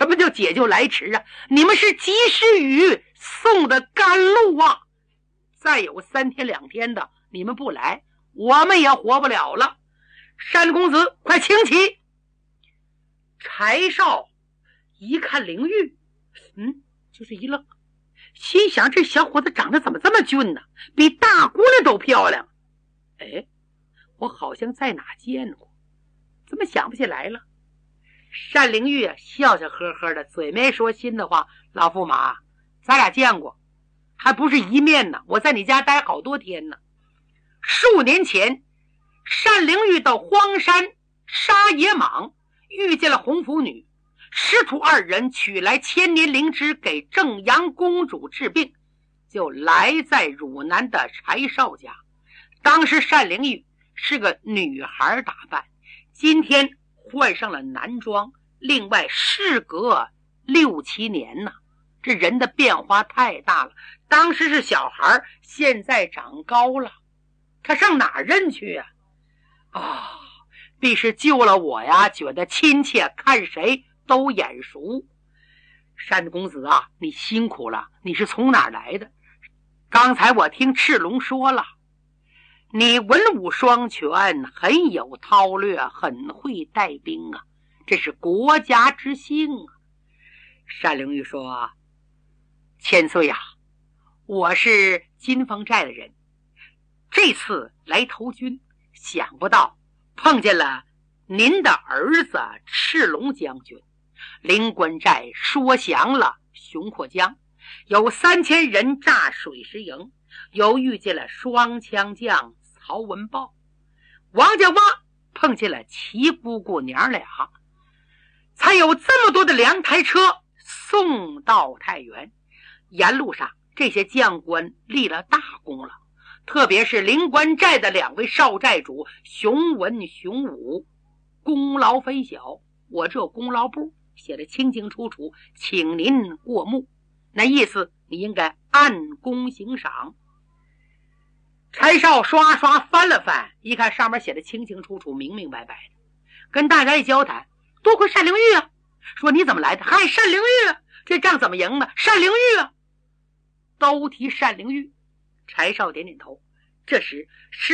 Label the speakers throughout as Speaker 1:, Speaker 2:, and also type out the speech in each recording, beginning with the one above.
Speaker 1: 什么叫解救来迟啊？你们是及时雨送的甘露啊！再有3天2天的，你们不来，我们也活不了了。单公子，快请起！柴少一看灵玉，就是一愣，心想这小伙子长得怎么这么俊呢？比大姑娘都漂亮。哎，我好像在哪见过，怎么想不起来了？单灵玉笑笑呵呵的，嘴没说心的话，老驸马，咱俩见过，还不是一面呢，我在你家待好多天呢。数年前，单灵玉到荒山杀野蟒，遇见了红拂女，师徒2人取来千年灵芝给正阳公主治病，就来在汝南的柴少家。当时单灵玉是个女孩打扮，今天换上了男装，另外事隔6、7年呢，这人的变化太大了。当时是小孩，现在长高了，他上哪儿认去啊？必是救了我呀，觉得亲切，看谁都眼熟。单公子啊，你辛苦了，你是从哪儿来的？刚才我听赤龙说了，你文武双全，很有韬略，很会带兵啊，这是国家之幸啊。单灵玉说，千岁啊，我是金峰寨的人，这次来投军，想不到碰见了您的儿子赤龙将军。灵官寨说降了熊阔江，有3000人炸水石营，又遇见了双枪将曹文豹。王家洼碰见了齐姑姑娘俩，才有这么多的粮台车送到太原。沿路上这些将官立了大功了，特别是灵官寨的2位少寨主熊文、熊武，功劳非小。我这功劳簿写得清清楚楚，请您过目。那意思你应该按功行赏。柴少刷刷翻了翻，一看上面写的清清楚楚，明明白白的，跟大家一交谈，多亏单灵玉啊。说你怎么来的？嗨，单灵玉啊，这仗怎么赢的？单灵玉啊，都提单灵玉。柴少点点头。这时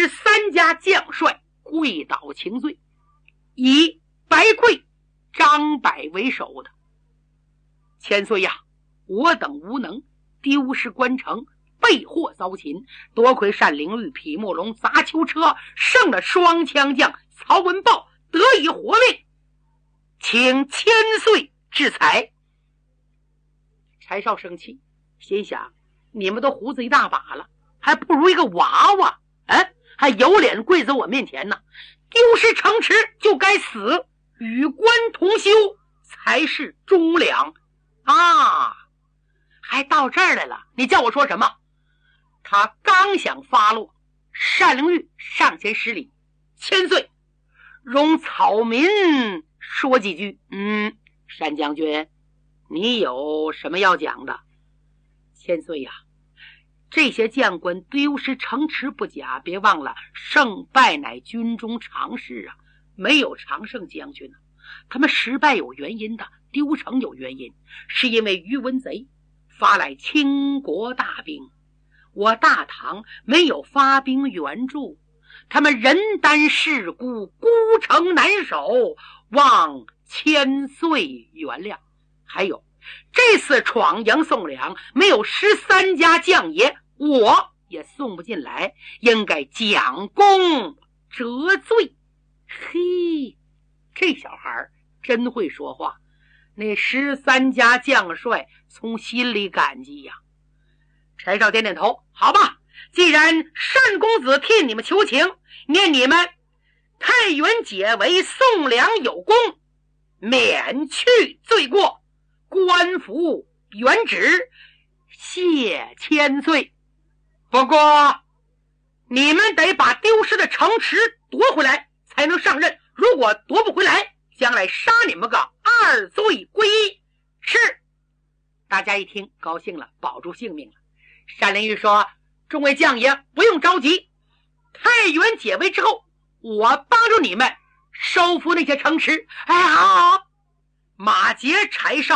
Speaker 1: 13家将帅跪倒请罪，以白桂、张柏为首的。千岁呀，我等无能，丢失关城，被祸遭擒，多亏单灵玉、匹墨龙砸秋车胜了双枪将曹文豹，得以活命，请千岁制裁。柴少生气，心想你们都胡子一大把了，还不如一个娃娃，还有脸跪在我面前呢？丢失城池就该死，与官同休才是忠良啊！还到这儿来了，你叫我说什么？他刚想发落，单灵玉上前施礼，千岁，容草民说几句。单将军，你有什么要讲的？千岁呀，这些将官丢失城池不假，别忘了胜败乃军中常事啊，没有常胜将军啊。他们失败有原因的，丢城有原因，是因为于文贼发来倾国大兵，我大唐没有发兵援助，他们人单势孤，孤城难守，望千岁原谅。还有这次闯营送粮，没有13家将爷，我也送不进来，应该奖功折罪。嘿，这小孩真会说话，那13家将帅从心里感激呀。柴少点点头，好吧，既然单公子替你们求情，念你们太原解围送粮有功，免去罪过，官服原旨，谢千岁。不过你们得把丢失的城池夺回来才能上任，如果夺不回来，将来杀你们个2罪归一。是。大家一听高兴了，保住性命了。单灵玉说，众位将爷不用着急，太原解围之后，我帮助你们收复那些城池。哎，好。马杰、柴少